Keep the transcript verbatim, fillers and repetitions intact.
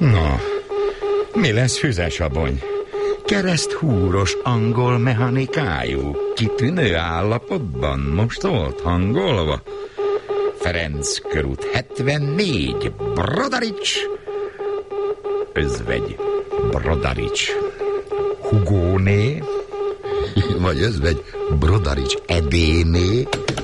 Na, mi lesz Füzesabony? Kereszthúros angol mechanikájú, kitűnő állapotban, most volt hangolva. Ferenc körút hetvennégy, Brodarics, özvegy, Brodarics, Hugóné, vagy özvegy, Brodarics Edéné.